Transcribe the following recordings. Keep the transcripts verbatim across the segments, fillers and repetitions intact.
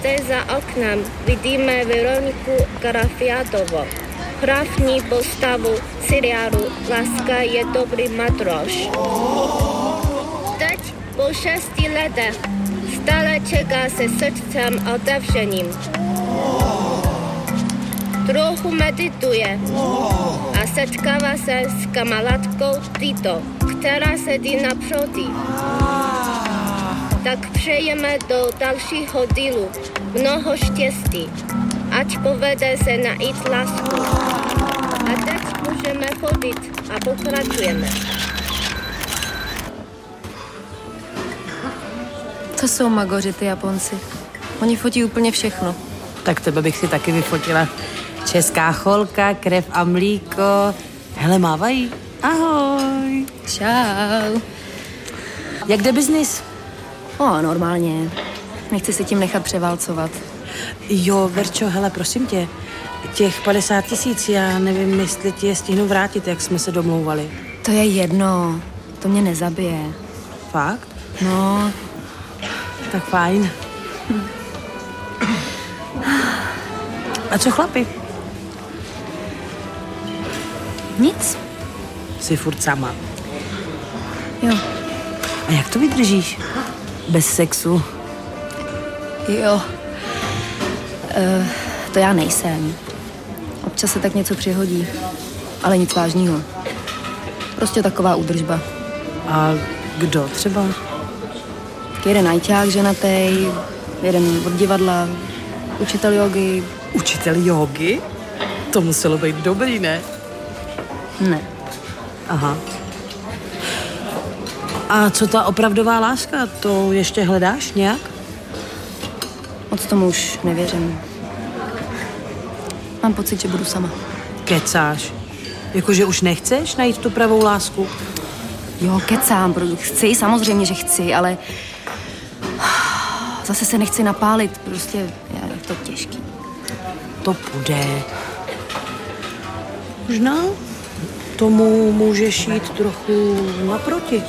Zde za oknem vidíme Veroniku Karafiatovou, hlavní postavu seriálu Láska je dobrý matroš. Teď po šesti letech stále čeká se srdcem otevřeným. Trochu medituje a setkává se s kamarádkou Tito, která sedí naproti. Tak přejeme do dalšího dílu mnoho štěstí, ať povede se najít lásku. A teď můžeme chodit a pokračujeme. To jsou magoři, ty Japonci. Oni fotí úplně všechno. Tak tebe bych si taky vyfotila. Česká cholka, krev a mlíko. Hele, mávají. Ahoj. Čau. Jak jde biznis? O, normálně. Nechci se tím nechat převálcovat. Jo, Verčo, hele, prosím tě. Těch padesát tisíc, já nevím, jestli ti je stihnu vrátit, jak jsme se domlouvali. To je jedno. To mě nezabije. Fakt? No. Tak fajn. Hm. A co chlapi? Nic. Jsi furt sama. Jo. A jak to vydržíš? Bez sexu? Jo. Uh, to já nejsem. Občas se tak něco přihodí. Ale nic vážného. Prostě taková údržba. A kdo třeba? Jeden ajťák ženatej, jeden od divadla, učitel jogy. Učitel jogy? To muselo být dobrý, ne? Ne. Aha. A co ta opravdová láska? To ještě hledáš nějak? Moc tomu už nevěřím. Mám pocit, že budu sama. Kecáš? Jakože už nechceš najít tu pravou lásku? Jo, kecám. Chci, samozřejmě, že chci, ale zase se nechci napálit. Prostě je to těžký. To půjde. Možná tomu můžeš jít trochu naproti.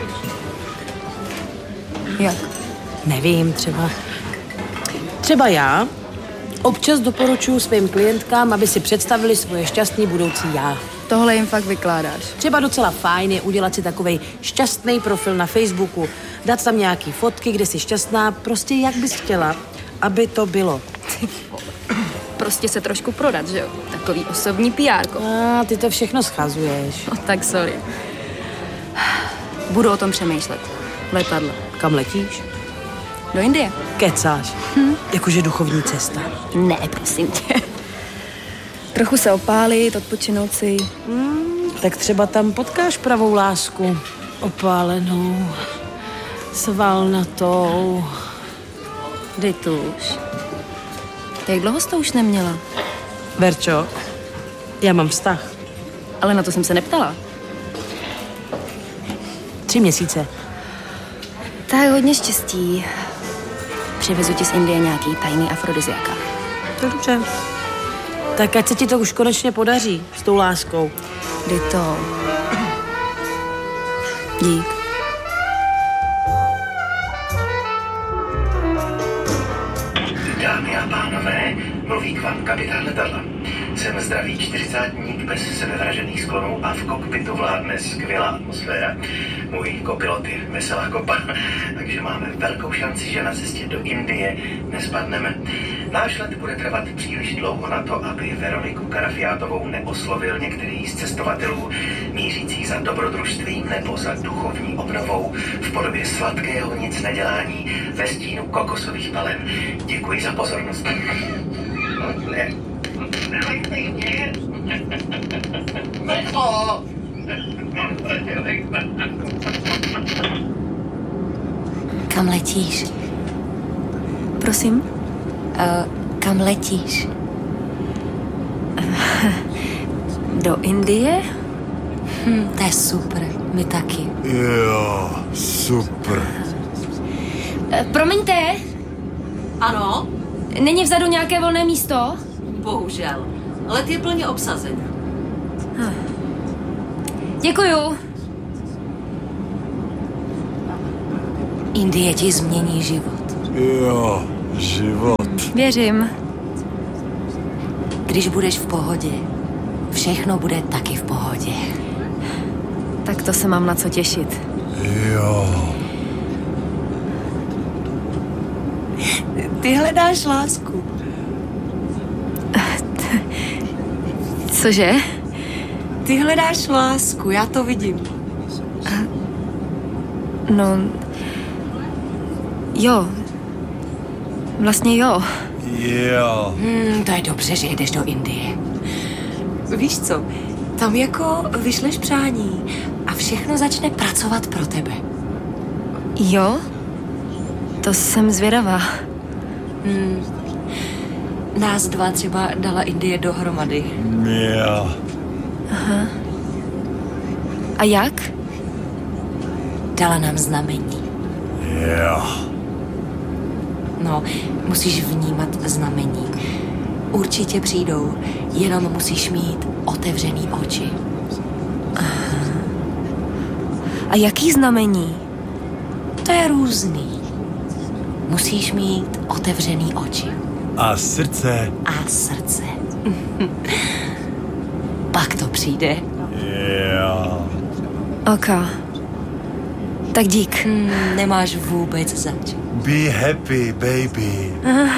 Jak? Nevím, třeba... Třeba já občas doporučuji svým klientkám, aby si představili svoje šťastný budoucí já. Tohle jim fakt vykládáš. Třeba docela fajn je udělat si takovej šťastný profil na Facebooku, dát tam nějaký fotky, kde jsi šťastná, prostě jak bys chtěla, aby to bylo. Prostě se trošku prodat, že jo? Takový osobní pé érko. A ty to všechno schazuješ. No tak sorry. Budu o tom přemýšlet. Letadlo. Kam letíš? Do Indie. Kecáš. Hm? Jakože duchovní cesta. Ne, prosím tě. Trochu se opálit, odpočinout si. Hmm, tak třeba tam potkáš pravou lásku. Opálenou, svalnatou. Vytuž. Jak dlouho jsi to už neměla? Verčo, já mám vztah. Ale na to jsem se neptala. Tři měsíce. Tak hodně štěstí. Přivezu ti z Indie nějaký tajný afrodiziaka. To dobře. Tak ať se ti to už konečně podaří s tou láskou. Kdy to? Dík. Dámy a pánové, mluví k vám kapitán letadla. Jsem zdravý čtyřicátník bez sebevražených sklonů a v kokpitu vládne skvělá atmosféra. Můj kopilot je veselá kopa, takže máme velkou šanci, že na cestě do Indie nespadneme. Náš let bude trvat příliš dlouho na to, aby Veroniku Karafiátovou neoslovil některý z cestovatelů mířících za dobrodružstvím nebo za duchovní obnovou v podobě sladkého nic nedělání ve stínu kokosových palen. Děkuji za pozornost. Ne. Kam letíš? Prosím? Uh, kam letíš? Do Indie? Hm, to je super, my taky. Jo, super. Uh, promiňte? Ano? Není vzadu nějaké volné místo? Bohužel. Let je plně obsazen. Hm. Děkuju. Indie ti změní život. Jo, život. Věřím. Když budeš v pohodě, všechno bude taky v pohodě. Tak to se mám na co těšit. Jo. Ty hledáš lásku. Cože? Ty hledáš lásku, já to vidím. No... Jo. Vlastně jo. Jo. Hmm, to je dobře, že jdeš do Indie. Víš co, tam jako vyšleš přání a všechno začne pracovat pro tebe. Jo? To jsem zvědavá. Hmm. Nás dva třeba dala Indie dohromady. Jo. Aha. A jak? Dala nám znamení. Jo. No, musíš vnímat znamení. Určitě přijdou, jenom musíš mít otevřený oči. Aha. A jaký znamení? To je různý. Musíš mít otevřený oči. A srdce. A srdce. Pak to přijde. Jo. Ok. Tak dík. Hmm, nemáš vůbec zač. Be happy, baby.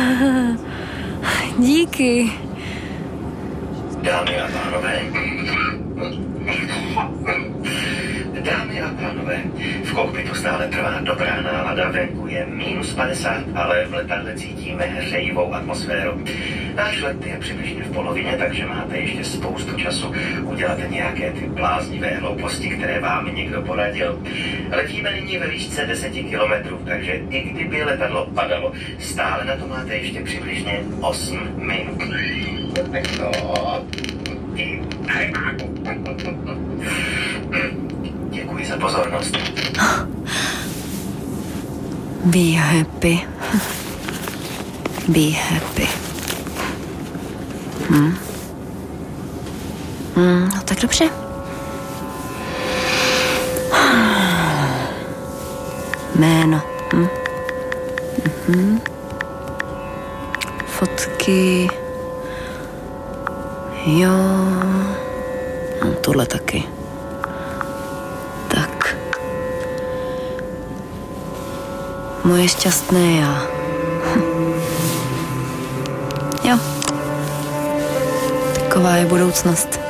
Díky. Dámy a pánové. Dámy a pánové, v kokpitu stále trvá dobrá nálada, venku je minus padesát, ale v letadle cítíme hřejivou atmosféru. Náš let je přibližně v polovině, takže máte ještě spoustu času udělat nějaké ty bláznivé hlouposti, které vám někdo poradil. Letíme nyní ve výšce deset kilometrů, takže i kdyby letadlo padalo, stále na to máte ještě přibližně osm minut. Tak to... Děkuji za pozornost. Be happy. Be happy. Hm. Hm, no tak dobře. Jméno. Hm. Mhm. Fotky. Jo. No, tohle taky. Tak. Moje šťastné já. Hm. Jo. Taková je budoucnost.